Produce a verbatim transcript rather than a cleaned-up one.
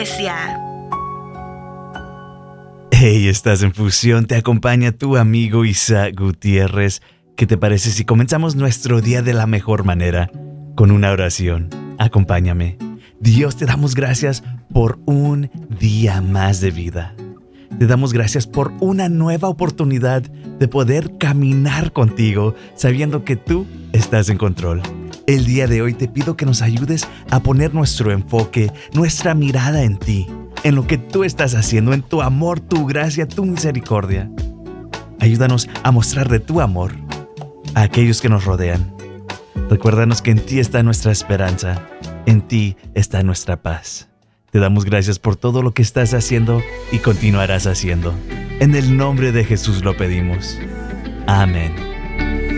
iglesia. Hey, estás en Fusión, te acompaña tu amigo Isaac Gutiérrez. ¿Qué te parece si comenzamos nuestro día de la mejor manera? Con una oración. Acompáñame. Dios, te damos gracias por un día más de vida. Te damos gracias por una nueva oportunidad de poder caminar contigo, sabiendo que tú estás en control. El día de hoy te pido que nos ayudes a poner nuestro enfoque, nuestra mirada en ti, en lo que tú estás haciendo, en tu amor, tu gracia, tu misericordia. Ayúdanos a mostrar de tu amor a aquellos que nos rodean. Recuérdanos que en ti está nuestra esperanza, en ti está nuestra paz. Te damos gracias por todo lo que estás haciendo y continuarás haciendo. En el nombre de Jesús lo pedimos. Amén.